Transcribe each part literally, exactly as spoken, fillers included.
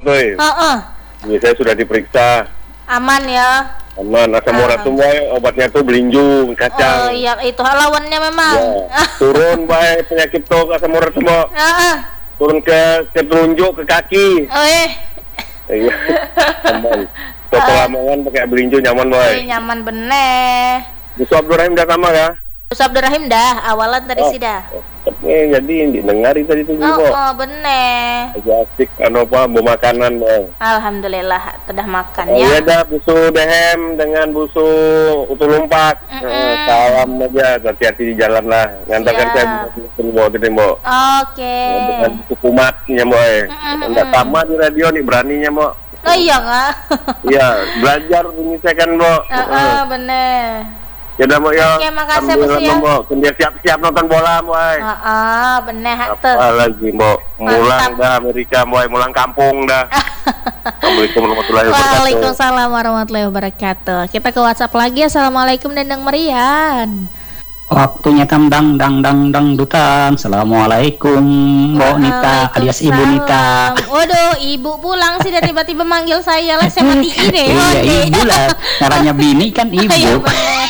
nih. Heeh. Ini saya sudah diperiksa. Aman ya. Aman, asam urat tuh boy, obatnya tuh belinju, kacang. Oh iya, itu lawannya memang. Ya. Turun boy penyakit tuh asam urat semua. Heeh. Turun ke ke telunjuk, ke kaki. Oh eh. Iya. Aman. Tuh Lamongan pakai belinju nyaman boy. Eh, nyaman bener. Busu Abdurrahim udah sama ya? Busu Abdurrahim dah, awalan tadi Oh. sih dah. Eh, jadi didengar tadi tuh Oh, Bo. oh bener. Lagi asik anu apa bawa makanan boy. Alhamdulillah sudah makan Oh, ya. iya dah busu Dehem dengan busu Utul Lumpak. Mm-mm. Eh, salam aja, hati-hati di jalan lah. Ngantarkan Siap. saya busu bawa gede Bo. Oke. Dengan busu kumatnya boy. Mm-mm. Enggak sama di radio nih beraninya Bo. Oh iya nggak? Iya, belajar ini saya kan Bo. Heeh, bener. Ya udah Bo ya. Oke, makasih, Bu, Alhamdulillah, ya. Bo. Dia siap-siap nonton bola boy. Heeh, bener tuh. Apa lagi Bo? Mulang Mantap. dah Amerika boy, mulang kampung dah. Assalamualaikum warahmatullahi wabarakatuh. Waalaikumsalam warahmatullahi wabarakatuh. Kita ke WhatsApp lagi. Assalamualaikum Dendeng Merian. Waktunya tam dang dang dang dang dutan. Assalamualaikum Mbak Nita alias Ibu Nita. Waduh, ibu pulang sih dan tiba-tiba manggil saya lah, saya matiin deh. Iya ibu lah, caranya bini kan ibu. Iya bener.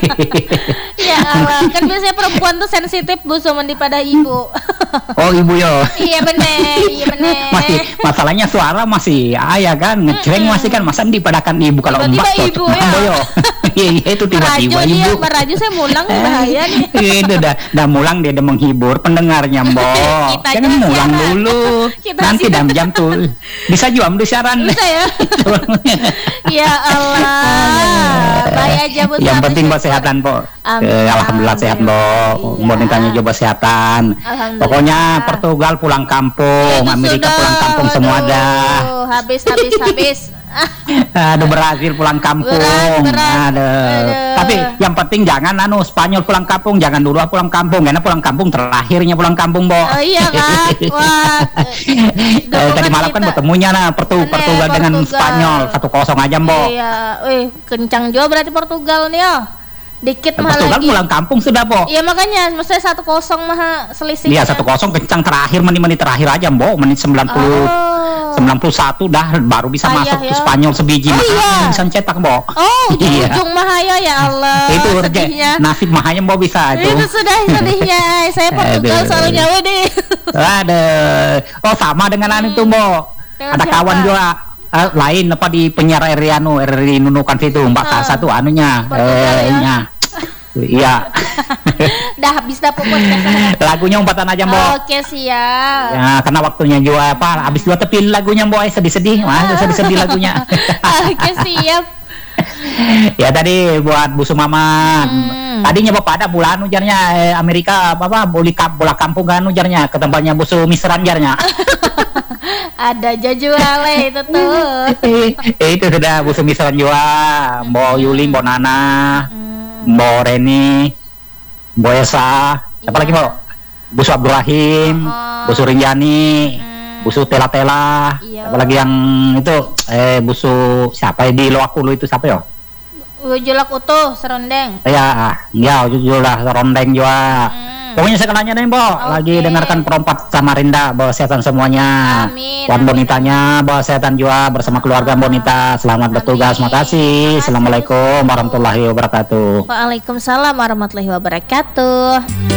Ya Allah, kan biasanya perempuan tuh sensitif Bu sama daripada ibu. Oh ibu yo. Iya bener, iya bener. Masih masalahnya suara masih ayah kan ngecreng masih kan masa dipadakan ibu kalau Tiba-tiba mbak ibu, cocok ya. mambo yo. Iya iya, itu tiba-tiba Merajo dia, ibu. merajo saya mulang bahaya nih. Itu dah, dah mulang dia udah menghibur pendengarnya mbok. Kita Jangan aja mulang siaran. dulu. Kita Nanti siaran. dalam jam tuh bisa juam di siaran. Bisa ya? Ya Allah, baik aja Bu. Yang Sari, penting buat syukur. kesehatan po. Amin. Eh, Alhamdulillah sehat mbok. Iya. Mbok ditanya coba kesehatan. Alhamdulillah. Pokoknya Portugal pulang kampung, Itu Amerika sudah, pulang kampung semua waduh, dah. Habis habis habis. Aduh Brazil pulang kampung. Berat, berat. Aduh. Aduh. Tapi yang penting jangan anu Spanyol pulang kampung, jangan dulu pulang kampung. Karena pulang kampung terakhirnya pulang kampung, Bo. Oh iya kan? Wah. Eh, tadi malam kan bertemunya nah Portu Bener, Portugal dengan Portugal. Spanyol satu kosong aja, Bo. Iya, wih, kencang juga berarti Portugal nih ya. Dikit mah Portugal lagi. pulang kampung sudah, Bo. Iya makanya, maksudnya satu kosong mah selisih. Iya satu kosong kencang terakhir menit-menit terakhir aja, Bo. Menit sembilan puluh sembilan puluh satu dah baru bisa Ayah, masuk ya. ke Spanyol sebiji Oh, mah iya. bisa cetak, Bo. Oh, Iya. ujung mahaya ya Allah. Itu sedihnya. nasib mahanya Bo bisa itu. Itu sudah sedihnya. Saya Portugal Aduh. selalu nyawa deh. Ada. Oh sama dengan anu itu, Bo. Dengan Ada siapa? kawan juga eh, lain apa di penyiar R R I anu R R I Nunukan situ Mbak Ah. satu anunya Portugal, eh ya? nya. Iya. Dah habis dah pokoknya. Lagunya umpatan aja, Bo. Oke, siap. Ya, karena waktunya juga apa habis dua tepin lagunya, Bo. Sedih-sedih, Mas, sedih-sedih lagunya. Oke, siap. Ya tadi buat Bu Sumaman. Hmm. Tadinya Bapak ada bulan ujarnya eh, Amerika apa apa bola kamp bola kampung kan ujarnya ke tempatnya Bu Sumisran ujarnya. Ada jajuale itu tuh. Eh, itu sudah Bu Sumisran juga, Mbak Yuli, Mbak Nana, Hmm. Mbak Reni, Mbak Esa, apa Iya. lagi Mbak? Bu Abdurrahim, Oh. Bu Rinjani, Hmm. Bu Tela Tela, Iya. apa lagi yang itu eh Bu siapa ya di Loakulu itu siapa ya? Julak utuh serondeng. Ya, ya jujur lah rondeng juga. Hmm. Pokoknya sekelanya nih, Bo. Lagi Oke. dengarkan perompat Samarinda, bawa setan semuanya. Amin, Buat amin, bonitanya, bawa setan juga bersama keluarga bonita. Selamat Amin. bertugas, makasih. Makasih, Assalamualaikum Bu. warahmatullahi wabarakatuh. Waalaikumsalam warahmatullahi wabarakatuh.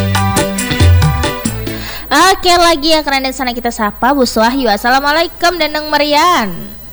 Oke, lagi yang keren dan sana kita sapa Bu Wahyu. Assalamualaikum Dendeng Merian.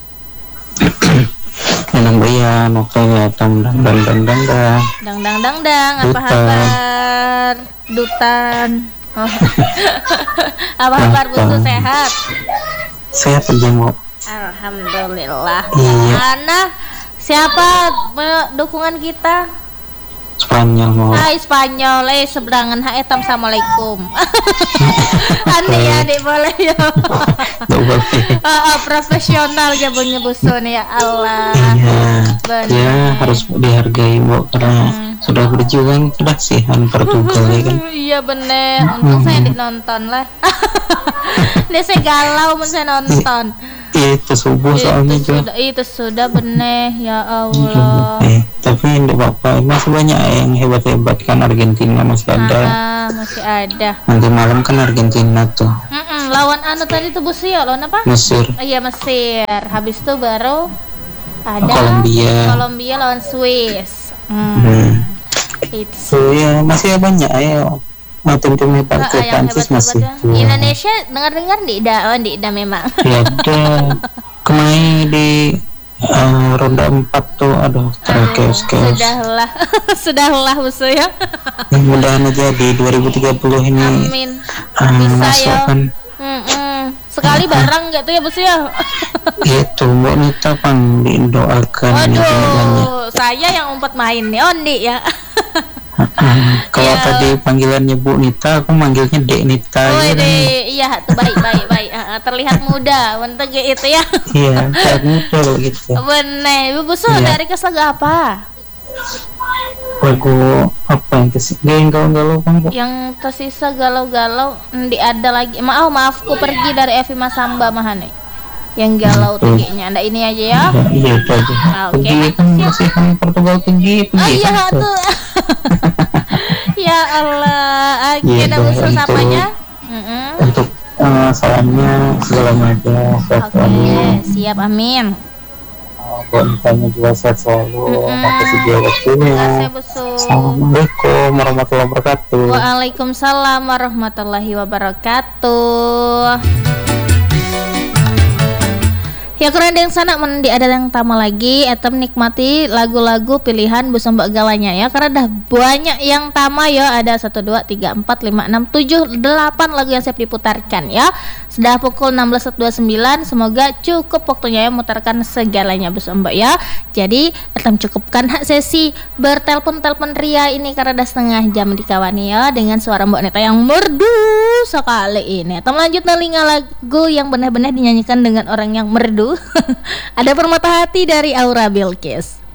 Menang Brian, waktunya tam dang dang dang dang dang. Dang dang dang dang, apa Dutan. kabar? Dutan. Oh. Apa kabar Bu Su, Dutan. sehat? Sehat aja mau. Alhamdulillah. Iya. Mana siapa me- dukungan kita? Spanyol mau. Hai Spanyol, eh seberangan hai etam assalamualaikum. Aneh ya, Dek, boleh ya. Nggak boleh. Oh, oh, profesional jabunya busun ya Allah. Iya. Benar. Ya harus dihargai mau karena sudah berjuang kasihan Portugal ya kan. Iya bener, untung saya dinonton lah. Ini saya galau men saya nonton. Itu subuh soalnya Itu juga. sudah, itu sudah bener ya Allah. Eh, tapi enggak apa-apa, masih banyak yang hebat-hebat kan Argentina masih ada. Ah, masih ada. Nanti malam kan Argentina tuh. Mm-mm. Mm-mm, lawan anu tadi tuh bos ya, lawan apa? Mesir. Oh, iya Mesir. Habis itu baru ada Kolombia. Kolombia lawan Swiss. Hmm. Hmm. Itu. So ya masih banyak ya. Nah, tim-tim hebat Ah, ke ah, yang Prancis hebat masih. hebat ya. Indonesia dengar-dengar di Ida, oh di Ida memang. Ya ada kemarin di uh, ronde empat tuh, aduh terkeos keos. Sudahlah, sudahlah musuh ya. Mudah-mudahan aja di dua ribu tiga puluh ini Amin. uh, Bisa masuk ya. kan. Mm-mm. Sekali bareng gitu ya bos ya. Itu Mbak Nita pang didoakan ya teman-temannya. Waduh, saya yang umpat main nih Ondi ya. Kalau Ya. tadi panggilannya Bu Nita, aku manggilnya Dek Nita. Oh ya, kan? iya tuh baik baik baik. Ah, terlihat muda, bentuk itu ya. Iya, kayak muncul gitu. Bener, bos Iya. dari kes lagu apa? Lagu apa yang kesini? Yang galau-galau bang Bu? Yang tersisa galau-galau, ndi ada lagi. Maaf maafku pergi dari Evi Masamba Mahane. Yang galau Hmm. tingginya. Anda ini aja ya. Ya, iya itu aja. Ah, oke. Pergi kan masih kan Portugal pergi Oh pergi iya kan tuh. tuh. Ya Allah, Iya, kita dong, usul untuk- samanya. Mm-mm. Untuk uh, salamnya segala macam sehat Oke, selalu. siap amin. Uh, Buat ditanya juga sehat selalu. Mm-mm. Makasih juga waktunya. Kasih busuk. Assalamualaikum warahmatullahi wabarakatuh. Waalaikumsalam warahmatullahi wabarakatuh. Ya kurang ada yang sana mendi ada yang tama lagi atau menikmati lagu-lagu pilihan busung mbak galanya ya karena dah banyak yang tama ya ada satu dua tiga empat lima enam tujuh delapan lagu yang siap diputarkan ya sudah pukul enam belas dua puluh sembilan semoga cukup waktunya ya memutarkan segalanya busung mbak ya jadi atam cukupkan hak sesi bertelpon-telpon ria ini karena dah setengah jam dikawani ya dengan suara mbak Neta yang merdu sekali ini atau lanjut nalinga lagu yang benar-benar dinyanyikan dengan orang yang merdu ada Permata Hati dari Aura Bilqis.